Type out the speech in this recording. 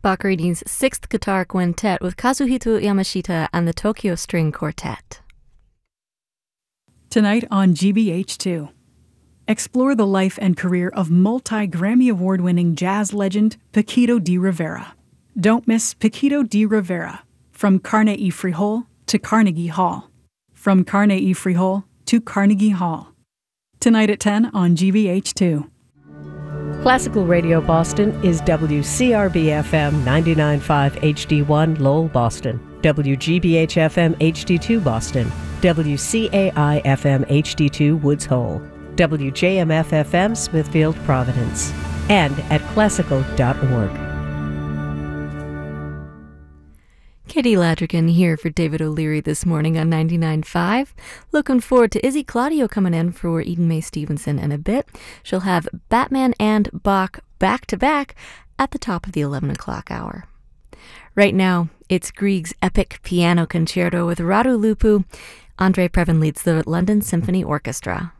Boccherini's Sixth Guitar Quintet with Kazuhito Yamashita and the Tokyo String Quartet. Tonight on GBH2, explore the life and career of multi-Grammy Award-winning jazz legend Paquito D'Rivera. Don't miss Paquito D'Rivera, From Carnegie Freehold to Carnegie Hall. From Carnegie Freehold to Carnegie Hall. Tonight at 10 on GBH2. Classical Radio Boston is WCRB-FM 99.5 HD1 Lowell, Boston, WGBH-FM HD2 Boston, WCAI-FM HD2 Woods Hole, WJMF-FM Smithfield, Providence, and at classical.org. Katie Ladrigan here for David O'Leary this morning on 99.5. Looking forward to Izzy Claudio coming in for Eden Mae Stevenson in a bit. She'll have Batman and Bach back-to-back at the top of the 11 o'clock hour. Right now, it's Grieg's epic piano concerto with Radu Lupu. Andre Previn leads the London Symphony Orchestra.